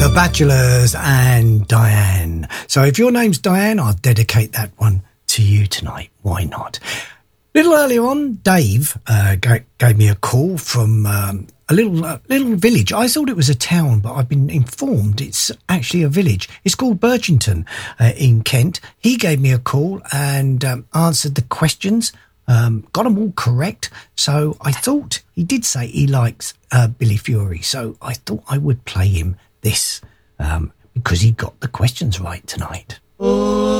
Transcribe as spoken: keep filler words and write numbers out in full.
The Bachelors and Diane. So if your name's Diane, I'll dedicate that one to you tonight. Why not? A little earlier on, Dave uh, g- gave me a call from um, a little uh, little village. I thought it was a town, but I've been informed it's actually a village. It's called Birchington uh, in Kent. He gave me a call and um, answered the questions, um, got them all correct. So I thought he did say he likes uh, Billy Fury. So I thought I would play him this um, because he got the questions right tonight.